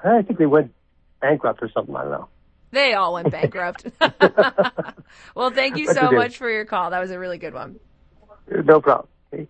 I think they went bankrupt or something. I don't know. They all went bankrupt. Well, thank you so much for your call. That was a really good one. No problem.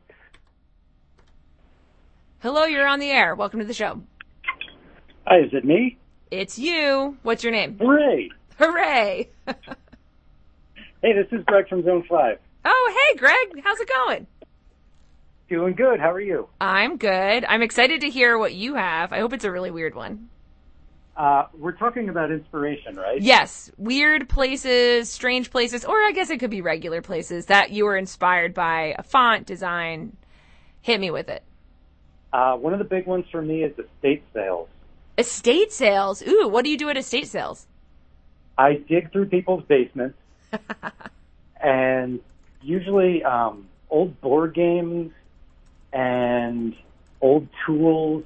Hello, you're on the air. Welcome to the show. Hi, is it me? It's you. What's your name? Hooray! Hooray! Hey, this is Greg from Zone 5. Oh, hey, Greg. How's it going? Doing good. How are you? I'm good. I'm excited to hear what you have. I hope it's a really weird one. We're talking about inspiration, right? Yes. Weird places, strange places, or I guess it could be regular places that you were inspired by a font, design. Hit me with it. One of the big ones for me is estate sales. Estate sales? Ooh, what do you do at estate sales? I dig through people's basements, and usually old board games and old tools.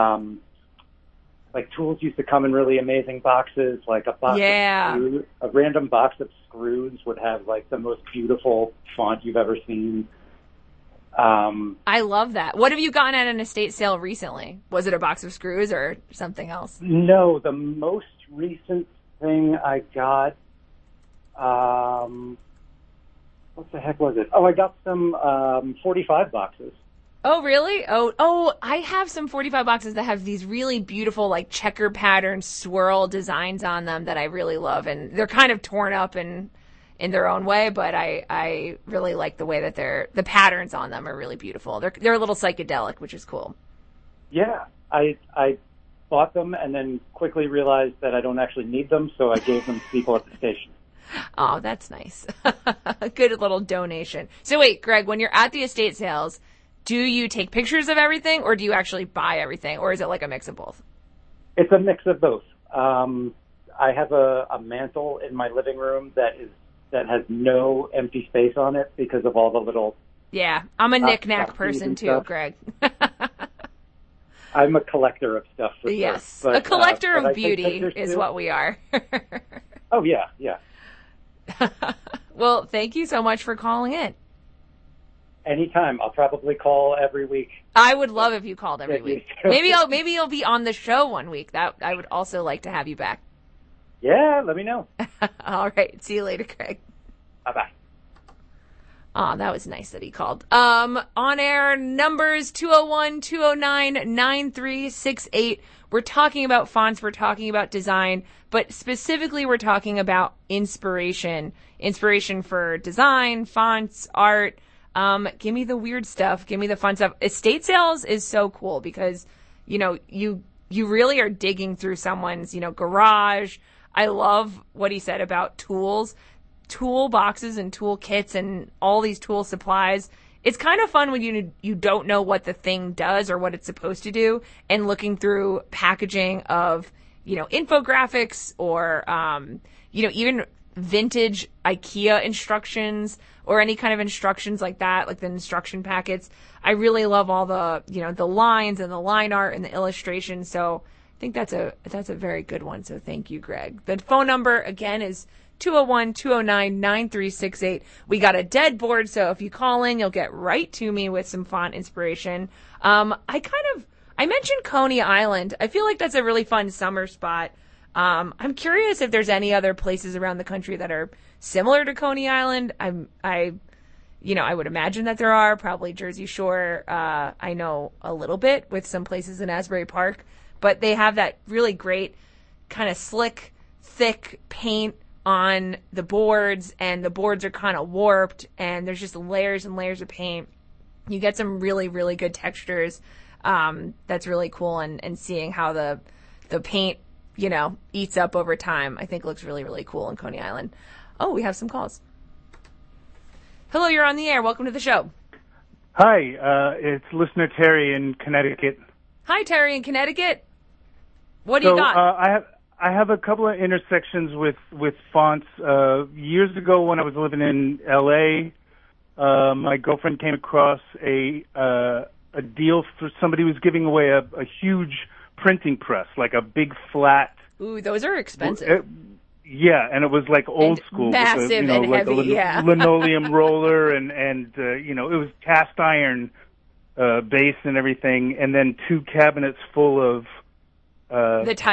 Like tools used to come in really amazing boxes, like a box of screws, a random box of screws would have like the most beautiful font you've ever seen. I love that. What have you gotten at an estate sale recently? Was it a box of screws or something else? No, the most recent thing I got, what the heck was it? Oh, I got some 45 boxes. Oh, really? Oh, I have some 45 boxes that have these really beautiful, like, checker pattern swirl designs on them that I really love. And they're kind of torn up in their own way, but I really like the way that the patterns on them are really beautiful. They're a little psychedelic, which is cool. Yeah. I bought them and then quickly realized that I don't actually need them, so I gave them to people at the station. Oh, that's nice. A good little donation. So wait, Greg, when you're at the estate sales, do you take pictures of everything, or do you actually buy everything, or is it like a mix of both? It's a mix of both. I have a mantle in my living room that has no empty space on it because of all the little... Yeah, I'm a knick-knack person too, Greg. I'm a collector of stuff. For yes, sure. But, a collector of I beauty is what we are. Oh, yeah. Well, thank you so much for calling in. Anytime. I'll probably call every week. I would love if you called every week. Maybe you'll be on the show one week. That I would also like to have you back. Yeah, let me know. All right. See you later, Craig. Bye-bye. Oh, that was nice that he called. On air numbers 201-209-9368. We're talking about fonts. We're talking about design, but specifically we're talking about inspiration for design, fonts, art. Give me the weird stuff. Give me the fun stuff. Estate sales is so cool because, you really are digging through someone's, garage. I love what he said about tools, tool boxes and tool kits and all these tool supplies. It's kind of fun when you don't know what the thing does or what it's supposed to do, and looking through packaging of, infographics or, even vintage IKEA instructions or any kind of instructions like that, like the instruction packets. I really love all the, the lines and the line art and the illustrations. So I think that's a very good one. So thank you, Greg. The phone number again is 201-209-9368. We got a dead board, so if you call in, you'll get right to me with some font inspiration. I mentioned Coney Island. I feel like that's a really fun summer spot. I'm curious if there's any other places around the country that are similar to Coney Island. I would imagine that there are, probably Jersey Shore. I know a little bit with some places in Asbury Park, but they have that really great kind of slick, thick paint on the boards, and the boards are kind of warped, and there's just layers and layers of paint. You get some really, really good textures. That's really cool, and seeing how the paint, eats up over time, I think looks really, really cool in Coney Island. Oh, we have some calls. Hello, you're on the air. Welcome to the show. Hi, it's listener Terry in Connecticut. Hi, Terry in Connecticut. What do you got? I have a couple of intersections with fonts. Years ago when I was living in L.A., my girlfriend came across a deal for somebody who was giving away a huge printing press, like a big flat. Ooh, those are expensive. Yeah, and it was like old school, massive with and like heavy. Yeah, linoleum roller and it was cast iron base and everything, and then two cabinets full of the